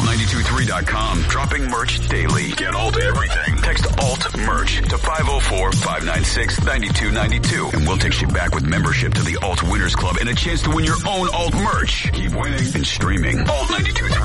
Alt923.com. Dropping merch daily. Get Alt everything. Text Alt merch to 504-596-9292. And we'll text you back with membership to the Alt Winners Club and a chance to win your own Alt merch. Keep winning and streaming. Alt923.